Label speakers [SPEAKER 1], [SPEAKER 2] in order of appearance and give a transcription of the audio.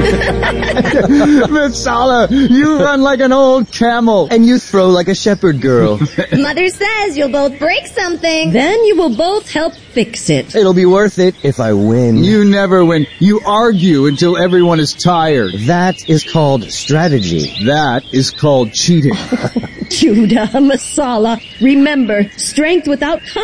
[SPEAKER 1] Messala, you run like an old camel.
[SPEAKER 2] And you throw like a shepherd girl.
[SPEAKER 3] Mother says you'll both break something.
[SPEAKER 4] Then you will both help fix it.
[SPEAKER 2] It'll be worth it if I win.
[SPEAKER 1] You never win. You argue until everyone is tired.
[SPEAKER 2] That is called strategy.
[SPEAKER 1] That is called cheating.
[SPEAKER 4] Judah, Messala, remember, strength without